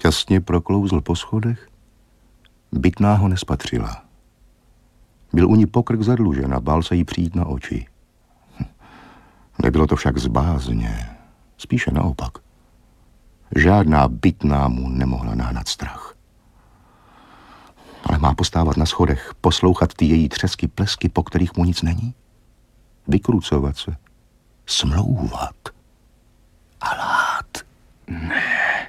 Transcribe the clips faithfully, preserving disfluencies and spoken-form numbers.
Šťastně proklouzl po schodech. Bytná ho nespatřila. Byl u ní pokrk zadlužen a bál se jí přijít na oči. Nebylo to však z bázně, spíše naopak. Žádná bytná mu nemohla nahnat strach. Ale má postávat na schodech, poslouchat ty její třesky, plesky, po kterých mu nic není? Vykrucovat se, smlouvat a lhát? Ne.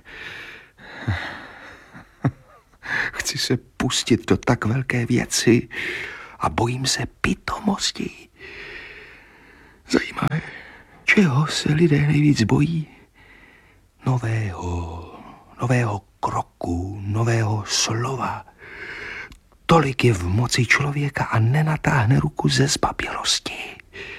Chci se pustit do tak velké věci a bojím se pitomosti. Zajímavé, čeho se lidé nejvíc bojí? Nového, nového kroku, nového slova. Tolik je v moci člověka a nenatáhne ruku ze zbabělosti.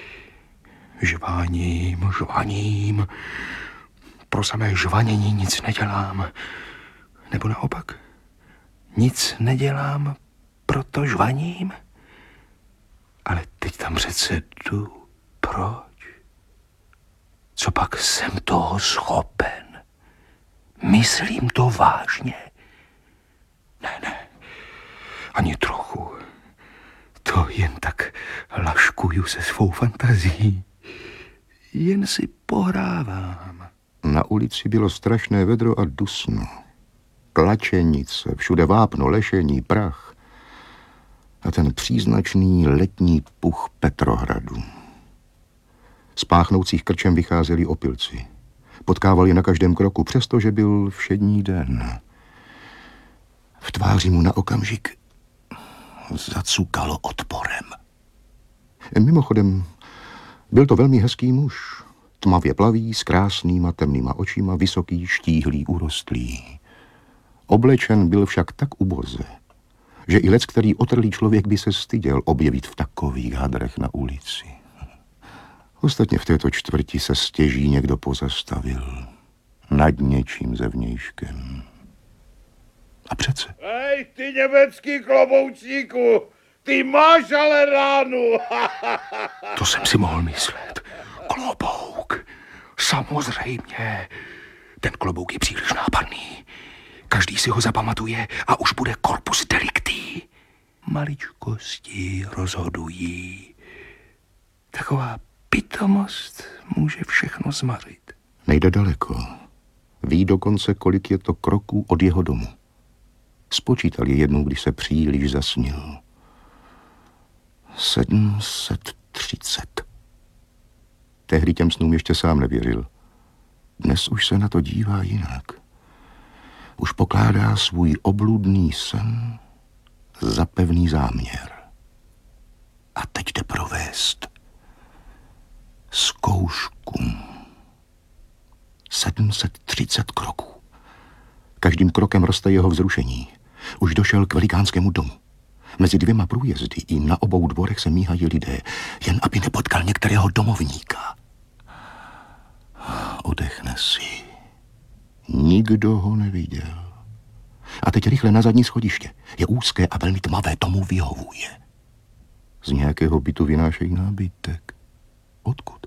Žvaním, žvaním. Pro samé žvanění nic nedělám. Nebo naopak, nic nedělám, proto žvaním. Ale teď tam přece jdu. Proč? Co pak jsem toho schopen? Myslím to vážně? Ne, ne. Ani trochu. To jen tak laškuju se svou fantazií. Jen si pohrávám. Na ulici bylo strašné vedro a dusno. Tlačenice, všude vápno, lešení, prach. A ten příznačný letní puch Petrohradu. Z páchnoucích krčem vycházeli opilci. Potkávali na každém kroku, přestože byl všední den. V tváři mu na okamžik zacukalo odporem. Mimochodem, byl to velmi hezký muž. Tmavě plavý, s krásnýma temnýma očima, vysoký, štíhlý, urostlý. Oblečen byl však tak uboze, že i lec, který otrlý člověk by se styděl objevit v takových hadrech na ulici. Ostatně v této čtvrti se stěží někdo pozastavil nad něčím zevnějškem. A přece. Hej, ty německý kloboučíku, ty máš ale ránu. To jsem si mohl myslet. Klobouk. Samozřejmě. Ten klobouk je příliš nápadný. Každý si ho zapamatuje a už bude corpus delicti. Maličkosti rozhodují. Taková pitomost může všechno zmařit. Nejde daleko. Ví dokonce, kolik je to kroků od jeho domu. Spočítal je jednou, když se příliš zasnil. sedm set třicet. Tehdy těm snům ještě sám nevěřil. Dnes už se na to dívá jinak. Už pokládá svůj obludný sen za pevný záměr. A teď jde provést zkoušku. sedm set třicet kroků. Každým krokem roste jeho vzrušení. Už došel k velikánskému domu. Mezi dvěma průjezdy i na obou dvorech se míhají lidé, jen aby nepotkal některého domovníka. Odechne si. Nikdo ho neviděl. A teď rychle na zadní schodiště. Je úzké a velmi tmavé, tomu vyhovuje. Z nějakého bytu vynášejí nábytek. Odkud?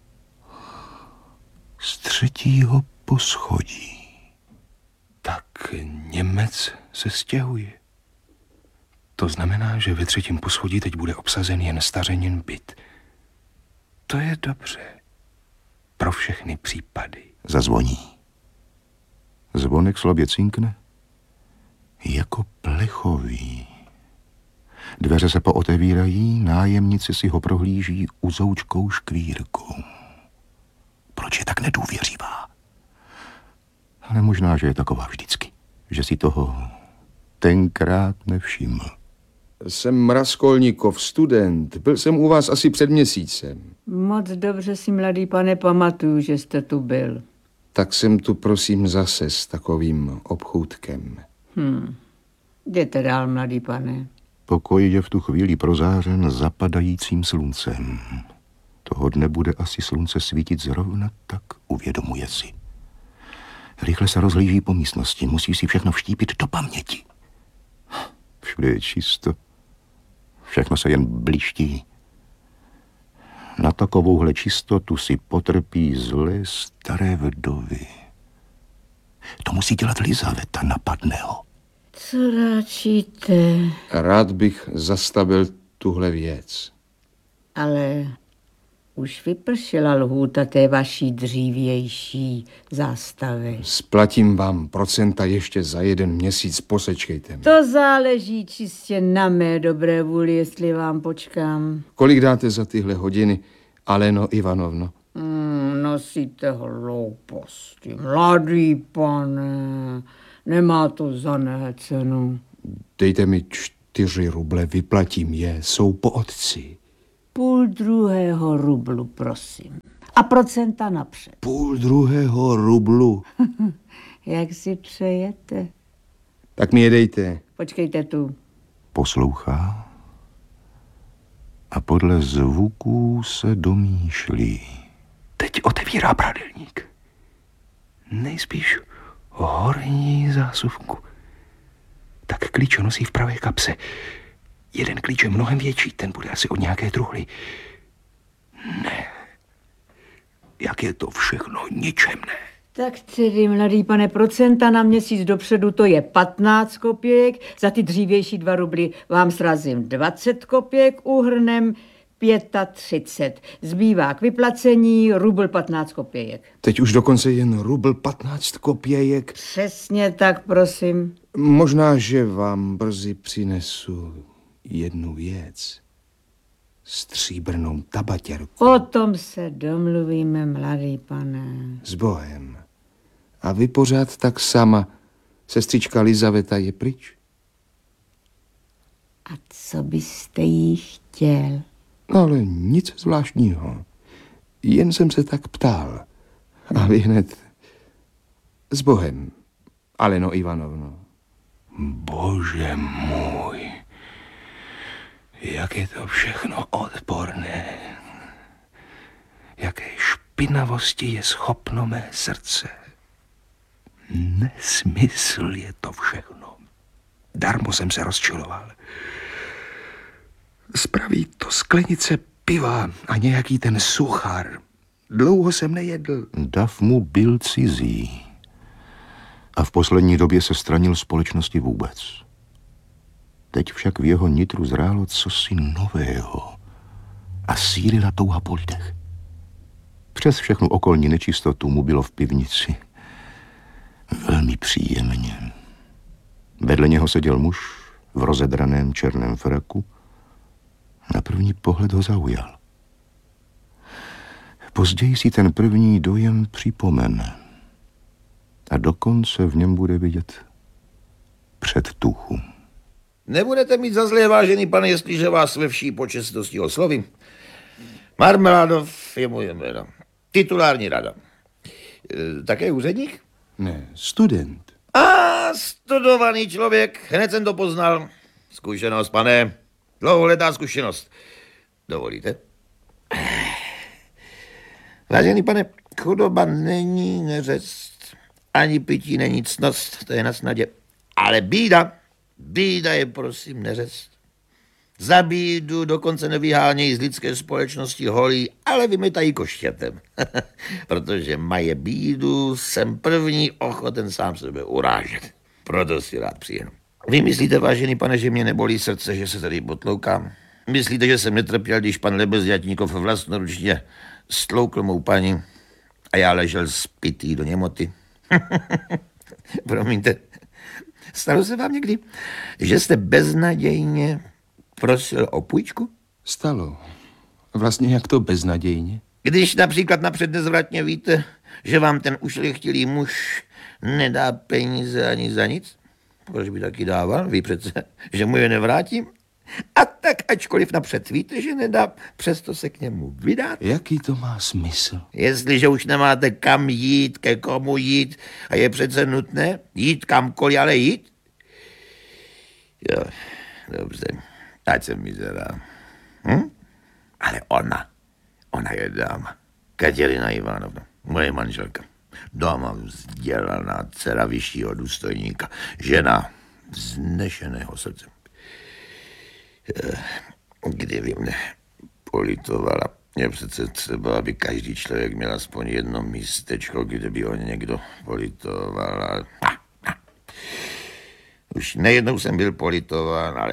Z třetího poschodí. Tak Němec se stěhuje. To znamená, že ve třetím poschodí teď bude obsazen jen stařenin byt. To je dobře. Pro všechny případy. Zazvoní. Zvonek slabě cinkne. Jako plechový. Dveře se pootevírají, nájemníci si ho prohlíží uzoučkou škvírkou. Proč je tak nedůvěřivá? Ale možná, že je taková vždycky. Že si toho tenkrát nevšiml. Jsem Raskolníkov, student. Byl jsem u vás asi před měsícem. Moc dobře si, mladý pane, pamatuju, že jste tu byl. Tak jsem tu, prosím, zase s takovým obchůdkem. Hm. Jděte dál, mladý pane. Pokoj je v tu chvíli prozářen zapadajícím sluncem. Toho dne bude asi slunce svítit zrovna tak, uvědomuje si. Rychle se rozhlíží po místnosti, musí si všechno vštípit do paměti. Všude je čisto, všechno se jen bliští. Na takovouhle čistotu si potrpí zlé staré vdovy. Tomu musí dělat Lizaveta, napadne ho. Co ráčíte? Rád bych zastavil tuhle věc. Ale už vypršela lhůta té vaší dřívější zástavy. Splatím vám procenta ještě za jeden měsíc, posečkejte mi. To záleží čistě na mé dobré vůli, jestli vám počkám. Kolik dáte za tyhle hodiny, Aleno Ivanovno? Hmm, nosíte hlouposti, mladý pane. Nemá to za ne cenu. Dejte mi čtyři ruble, vyplatím je, jsou po otci. Půl druhého rublu, prosím. A procenta napřed. Půl druhého rublu. Jak si přejete? Tak mi je dejte. Počkejte tu. Poslouchá a podle zvuků se domýšlí. Teď otevírá pradelník. Nejspíš horní zásuvku. Tak klíč nosí v pravé kapse. Jeden klíč je mnohem větší, ten bude asi od nějaké truhly. Ne. Jak je to všechno ničemné. Tak tedy, mladý pane, procenta na měsíc dopředu, to je patnáct kopěk. Za ty dřívější dva rubly vám srazím dvacet kopěk, úhrnem třicet pět. Zbývá k vyplacení rubl patnáct kopějek. Teď už dokonce jen rubl patnáct kopějek. Přesně tak, prosím. Možná, že vám brzy přinesu jednu věc. Stříbrnou tabatěrku. O tom se domluvíme, mladý pane. S Bohem. A vy pořád tak sama. Sestřička Lizaveta je pryč? A co byste jí chtěl? No, ale nic zvláštního. Jen jsem se tak ptal. A vy hned s Bohem, Aleno Ivanovno. Bože můj, jak je to všechno odporné. Jaké špinavosti je schopno mé srdce. Nesmysl je to všechno. Darmo jsem se rozčiloval. Spraví to sklenice piva a nějaký ten suchar. Dlouho jsem nejedl. Dav mu byl cizí a v poslední době se stranil společnosti vůbec. Teď však v jeho nitru zrálo cosi nového a sýrila touha po lidech. Přes všechnu okolní nečistotu mu bylo v pivnici velmi příjemně. Vedle něho seděl muž v rozedraném černém fraku. Na první pohled ho zaujal. Později si ten první dojem připomene a dokonce v něm bude vidět předtuchu. Nebudete mít za zlé, vážený pane, jestliže vás ve vší počestnosti oslovím. Marmeládov je moje jméno. Titulární rada. E, také úředník? Ne, student. A studovaný člověk, hned jsem to poznal. Zkušenost, pane. Dlouholetá zkušenost. Dovolíte? Vážený pane, chudoba není neřest, ani pití není ctnost, to je na snadě. Ale bída, bída je prosím neřest. Za bídu dokonce nevyhánějí z lidské společnosti holí, ale vymytají koštětem. Protože mají bídu, jsem první ochoten sám sebe urážet. Proto si rád přijenu. Vy myslíte, vážený pane, že mě nebolí srdce, že se tady potloukám? Myslíte, že jsem netrpěl, když pan Lebezďatníkov vlastnoručně stloukl mou paní a já ležel spitý do němoty? Promiňte, stalo se vám někdy, že jste beznadějně prosil o půjčku? Stalo. Vlastně jak to beznadějně? Když například napřed nezvratně víte, že vám ten ušlechtilý muž nedá peníze ani za nic, proč by taky dával? Ví přece, že mu je nevrátím. A tak ačkoliv napřed víte, že nedá, přesto se k němu vydat. Jaký to má smysl? Jestliže už nemáte kam jít, ke komu jít a je přece nutné jít kamkoliv, ale jít. Jo, dobře, ať se mizerá. Hm? Ale ona, ona je dáma. Kateřina Ivanovna, moje manželka. Doma vzdělaná dcera vyššího důstojníka. Žena vznešeného srdce. Kdyby mě politovala, je přece třeba, aby každý člověk měl aspoň jedno místečko, kde by ho někdo politoval. A Už nejednou jsem byl politován, ale...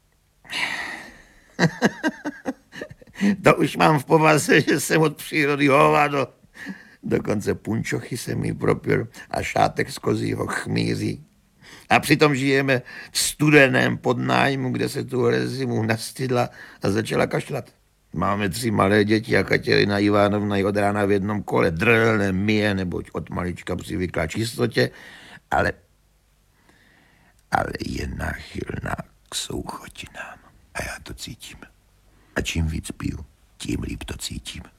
To už mám v povaze, že jsem od přírody hovado. Dokonce punčochy jsem mi propil a šátek z kozího chmýří. A přitom žijeme v studeném podnájmu, kde se tuhle zimu nastydla a začala kašlat. Máme tři malé děti a Katěrina Ivanovna je od rána v jednom kole drlne myje, neboť od malička přivykla čistotě, ale, ale je náchylná k souchotinám. A já to cítím. A čím víc piju, tím líp to cítím.